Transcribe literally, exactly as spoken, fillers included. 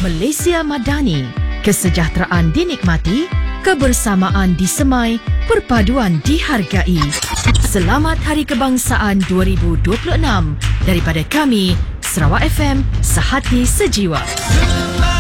Malaysia Madani. Kesejahteraan dinikmati, kebersamaan disemai, perpaduan dihargai. Selamat Hari Kebangsaan dua ribu dua puluh enam daripada kami, Sarawak F M, Sehati Sejiwa.